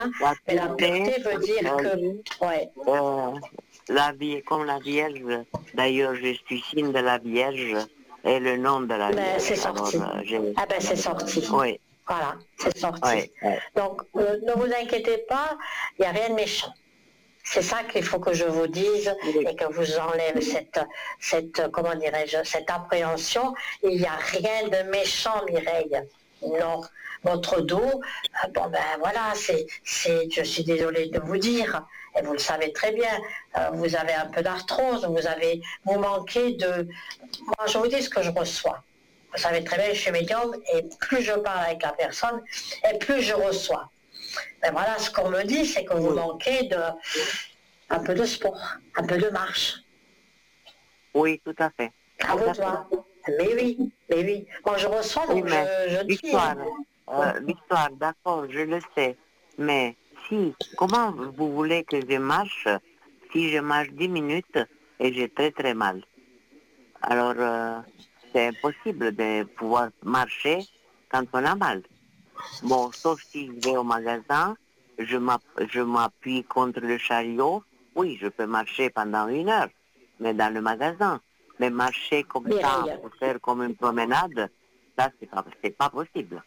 La Mais la pureté, pureté veut dire que, ouais. la vie, comme la Vierge, d'ailleurs je suis signe de la Vierge et le nom de la Ben, c'est Vierge. Alors, sorti. Ah ben, c'est sorti. oui, Voilà, c'est sorti. oui, oui. Donc, ne vous inquiétez pas, il n'y a rien de méchant. C'est ça qu'il faut que je vous dise et que vous enlève comment dirais-je, cette appréhension. Il n'y a rien de méchant, Mireille. Non. Votre dos, bon ben voilà, je suis désolée de vous dire, et vous le savez très bien, vous avez un peu d'arthrose, vous manquez de... Moi, je vous dis ce que je reçois. Vous savez très bien, je suis médium, et plus je parle avec la personne, et plus je reçois. Ben voilà, ce qu'on me dit, c'est que vous manquez un peu de sport, un peu de marche. Oui, tout à fait. À vous de voir. Mais oui, mais oui. Moi, je reçois, Oui, donc mais je dis. Victoire, Victoire, d'accord, je le sais. Mais si, comment vous voulez que je marche si je marche 10 minutes et j'ai très très mal? Alors, c'est impossible de pouvoir marcher quand on a mal. Bon, sauf si je vais au magasin, je m'appuie contre le chariot, oui, je peux marcher pendant 1 heure, mais dans le magasin. Mais marcher comme ça, Mireille, pour faire comme une promenade, ça, c'est pas possible.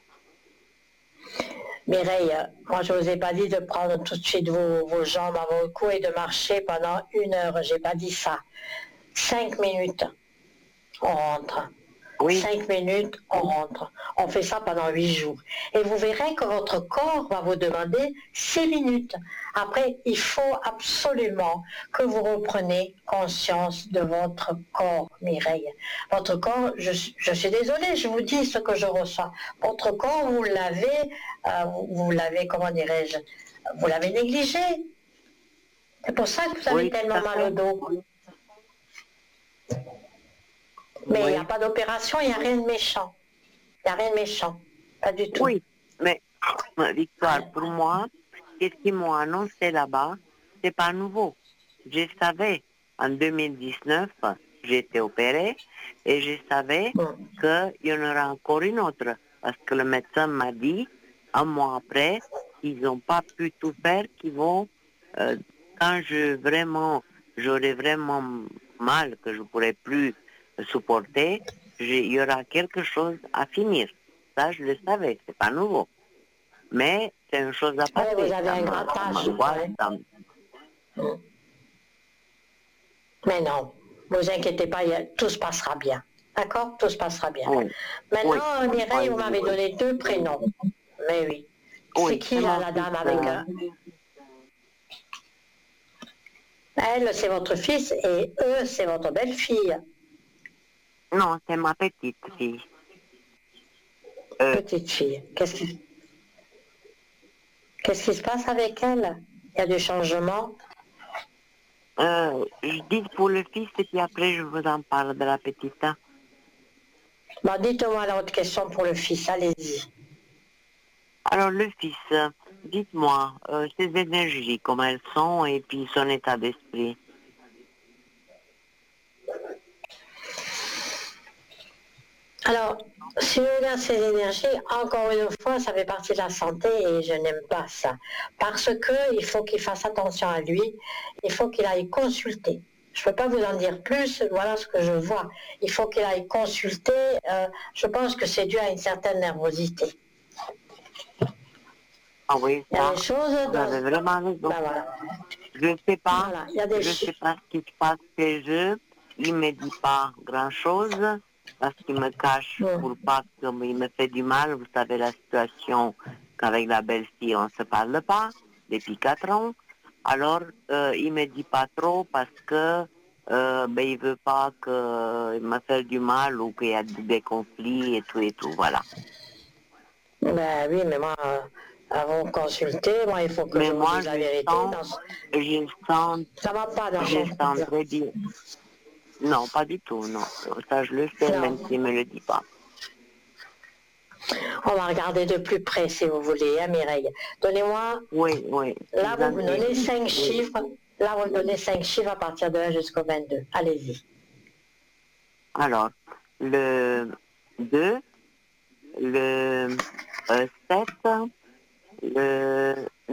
Mireille, moi, je ne vous ai pas dit de prendre tout de suite vos jambes à vos coups et de marcher pendant 1 heure. J'ai pas dit ça. 5 minutes, on rentre. Oui, 5 minutes, on rentre. On fait ça pendant 8 jours. Et vous verrez que votre corps va vous demander 6 minutes. Après, il faut absolument que vous repreniez conscience de votre corps, Mireille. Votre corps, je suis désolée, je vous dis ce que je ressens. Votre corps, vous l'avez, comment dirais-je, vous l'avez négligé. C'est pour ça que vous avez oui, tout tellement à mal au fait. dos. Mais il n'y a Oui, pas d'opération, il n'y a rien de méchant. Il n'y a rien de méchant. Pas du tout. oui, mais Victoire, pour moi, ce qu'ils m'ont annoncé là-bas, c'est pas nouveau. Je savais, en 2019, j'ai été opérée et je savais Bon. qu'il y en aura encore une autre. Parce que le médecin m'a dit, 1 mois après, qu'ils n'ont pas pu tout faire, qu'ils vont, euh, quand j'aurai vraiment mal, que je ne pourrai plus supporter, il y aura quelque chose à finir. Ça, je le savais, c'est pas nouveau. Mais c'est une chose à Oui, vous passer. avez un Ça grattage. m'angoisse. Ouais. Mais non, ne vous inquiétez pas, tout se passera bien. D'accord? Tout se passera bien. Oui, oui, Maintenant, Mireille, vous m'avez donné 2 prénoms. Mais oui. C'est oui, qui c'est là, mon la fils. dame avec un... Elle, c'est votre fils et eux, c'est votre belle-fille. Non, c'est ma petite fille. Petite fille. Qu'est-ce qui se passe avec elle? Il y a du changement? Je dis pour le fils et puis après je vous en parle de la petite. Hein. Bon, dites-moi l'autre question pour le fils, allez-y. Alors le fils, dites-moi, ses énergies, comment elles sont et puis son état d'esprit. Alors, si on regarde ces énergies, encore une fois, ça fait partie de la santé et je n'aime pas ça. Parce qu'il faut qu'il fasse attention à lui, il faut qu'il aille consulter. Je ne peux pas vous en dire plus, voilà ce que je vois. Il faut qu'il aille consulter, je pense que c'est dû à une certaine nervosité. Ah oui, Il y a ça, des choses vous dans... avez vraiment raison. Ben voilà. Je ne sais pas, Voilà, il y a des je sais pas ce qui se passe chez eux. Il me dit pas grand-chose parce qu'il me cache pour pas qu'il me fait du mal. Vous savez la situation qu'avec la belle-fille on se parle pas depuis 4 ans. Alors il me dit pas trop parce que il veut pas qu'il me fasse du mal ou qu'il y a des conflits et tout, voilà. Ben oui, mais moi, avant de consulter, moi, il faut que Mais je vous moi dise la vérité. je sens, Ça va pas dans je son... sens très bien. Non, pas du tout, non. Ça, je le sais, même Non. s'il ne me le dit pas. On va regarder de plus près si vous voulez, hein, Mireille. Donnez-moi, Oui, oui, là c'est vous me gentil. donnez 5 chiffres, là vous me donnez 5 chiffres à partir de 1 jusqu'au 22. Allez-y. Alors, le 2, le 7, le